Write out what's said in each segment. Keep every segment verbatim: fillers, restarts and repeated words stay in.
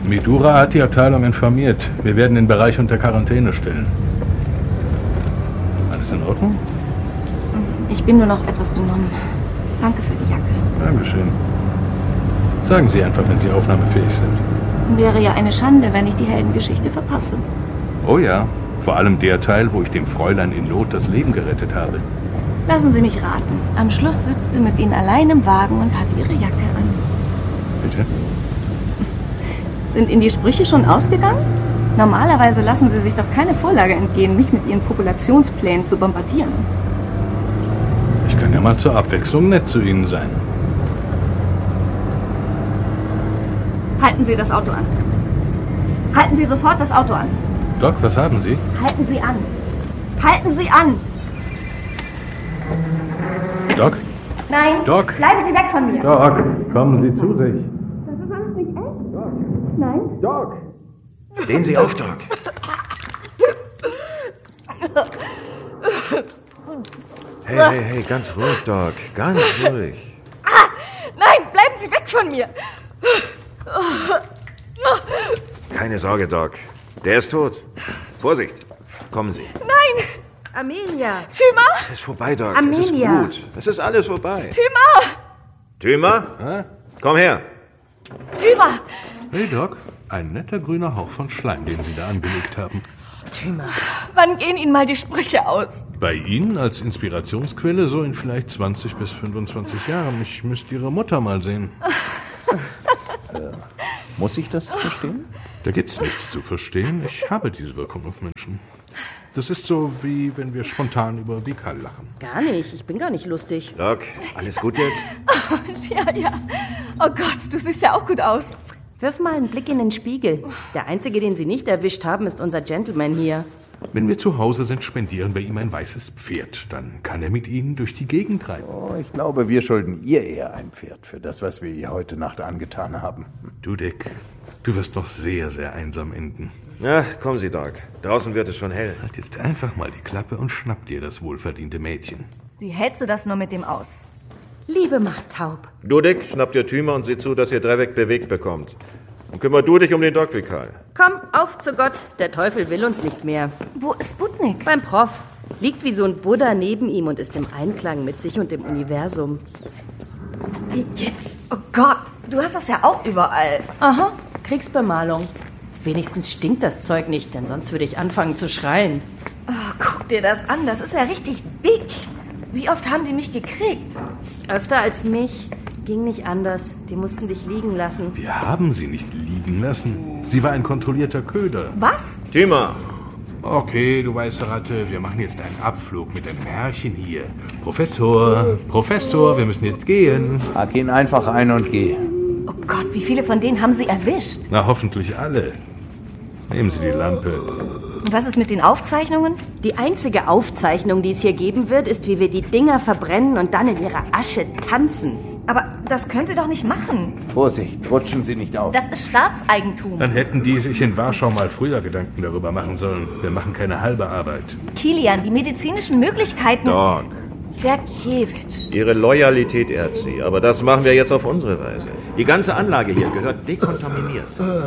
Midura hat die Abteilung informiert. Wir werden den Bereich unter Quarantäne stellen. Alles in Ordnung? Ich bin nur noch etwas benommen. Danke für die Jacke. Dankeschön. Sagen Sie einfach, wenn Sie aufnahmefähig sind. Wäre ja eine Schande, wenn ich die Heldengeschichte verpasse. Oh ja, vor allem der Teil, wo ich dem Fräulein in Not das Leben gerettet habe. Lassen Sie mich raten. Am Schluss sitzt sie mit Ihnen allein im Wagen und hat ihre Jacke an. Bitte? Sind Ihnen die Sprüche schon ausgegangen? Normalerweise lassen Sie sich doch keine Vorlage entgehen, mich mit Ihren Populationsplänen zu bombardieren. Ich kann ja mal zur Abwechslung nett zu Ihnen sein. Halten Sie das Auto an. Halten Sie sofort das Auto an. Doc, was haben Sie? Halten Sie an. Halten Sie an. Doc? Nein. Doc? Bleiben Sie weg von mir. Doc, kommen Sie zu sich. Das ist alles nicht echt. Doc. Nein. Doc! Stehen Sie auf, Doc. Hey, hey, hey, ganz ruhig, Doc. Ganz ruhig. Ah, nein, bleiben Sie weg von mir. Keine Sorge, Doc. Der ist tot. Vorsicht. Kommen Sie. Nein. Amelia. Thyma. Es ist vorbei, Doc. Amelia. Es ist gut. Es ist alles vorbei. Thyma. Thyma? Hä? Komm her. Thyma. Hey, Doc. Ein netter grüner Hauch von Schleim, den Sie da angelegt haben. Thyma. Wann gehen Ihnen mal die Sprüche aus? Bei Ihnen als Inspirationsquelle so in vielleicht zwanzig bis fünfundzwanzig Jahren. Ich müsste Ihre Mutter mal sehen. äh, muss ich das verstehen? Da gibt's nichts zu verstehen. Ich habe diese Wirkung auf Menschen. Das ist so, wie wenn wir spontan über Vikal lachen. Gar nicht. Ich bin gar nicht lustig. Doc, alles gut jetzt? Ja, ja. Oh Gott, du siehst ja auch gut aus. Wirf mal einen Blick in den Spiegel. Der einzige, den Sie nicht erwischt haben, ist unser Gentleman hier. Wenn wir zu Hause sind, spendieren wir ihm ein weißes Pferd. Dann kann er mit Ihnen durch die Gegend reiten. Oh, ich glaube, wir schulden ihr eher ein Pferd für das, was wir ihr heute Nacht angetan haben. Du, Dick, du wirst noch sehr, sehr einsam enden. Na, kommen Sie, Doc. Draußen wird es schon hell. Halt jetzt einfach mal die Klappe und schnapp dir das wohlverdiente Mädchen. Wie hältst du das nur mit dem aus? Liebe macht taub. Du, Dick, schnapp dir Thyma und sieh zu, dass ihr Dreieck bewegt bekommt. Und kümmer du dich um den Doc, Vikal. Komm, auf zu Gott. Der Teufel will uns nicht mehr. Wo ist Sputnik? Beim Prof. Liegt wie so ein Buddha neben ihm und ist im Einklang mit sich und dem Universum. Wie jetzt? Oh Gott, du hast das ja auch überall. Aha, Kriegsbemalung. Wenigstens stinkt das Zeug nicht, denn sonst würde ich anfangen zu schreien. Oh, guck dir das an, das ist ja richtig dick. Wie oft haben die mich gekriegt? Öfter als mich. Ging nicht anders. Die mussten dich liegen lassen. Wir haben sie nicht liegen lassen. Sie war ein kontrollierter Köder. Was? Thyma! Okay, du weiße Ratte, wir machen jetzt einen Abflug mit einem Herrchen hier. Professor, Professor, wir müssen jetzt gehen. Pack ihn einfach ein und geh. Oh Gott, wie viele von denen haben sie erwischt? Na, hoffentlich alle. Nehmen Sie die Lampe. Und was ist mit den Aufzeichnungen? Die einzige Aufzeichnung, die es hier geben wird, ist, wie wir die Dinger verbrennen und dann in ihrer Asche tanzen. Aber das könnt ihr doch nicht machen. Vorsicht, rutschen Sie nicht auf. Das ist Staatseigentum. Dann hätten die sich in Warschau mal früher Gedanken darüber machen sollen. Wir machen keine halbe Arbeit. Kilian, die medizinischen Möglichkeiten... Doc. Sergejewitsch. Ihre Loyalität ehrt Sie, aber das machen wir jetzt auf unsere Weise. Die ganze Anlage hier gehört dekontaminiert.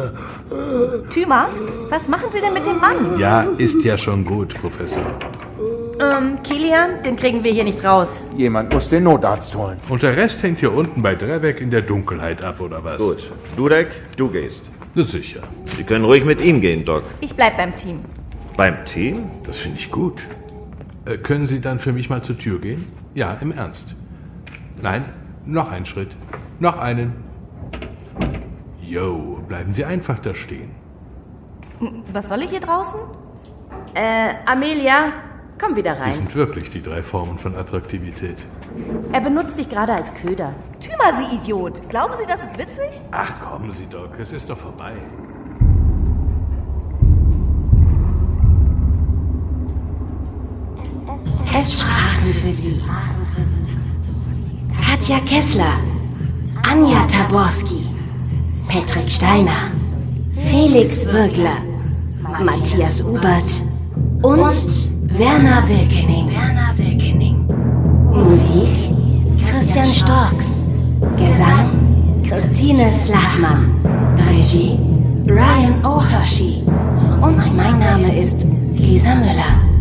Thyma, was machen Sie denn mit dem Mann? Ja, ist ja schon gut, Professor. Ähm, Kilian, den kriegen wir hier nicht raus. Jemand muss den Notarzt holen. Und der Rest hängt hier unten bei Drevek in der Dunkelheit ab, oder was? Gut. Dudek, du gehst. Na sicher. Sie können ruhig mit ihm gehen, Doc. Ich bleib beim Team. Beim Team? Das finde ich gut. Äh, können Sie dann für mich mal zur Tür gehen? Ja, im Ernst. Nein, noch einen Schritt. Noch einen. Jo, bleiben Sie einfach da stehen. Was soll ich hier draußen? Äh, Amelia, komm wieder Sie rein. sind wirklich die drei Formen von Attraktivität. Er benutzt dich gerade als Köder. Thyma, Sie Idiot. Glauben Sie, das ist witzig? Ach, kommen Sie, Doc, es ist doch vorbei. Es sprachen für sie Katja Kessler, Anja Taborski, Patrick Steiner, Felix Würgler, Matthias Ubert und Werner Wilkening. Musik Christian Storks, Gesang Christine Slachmann, Hörregie Ryan O'Hershey. Und mein Name ist Lisa Müller.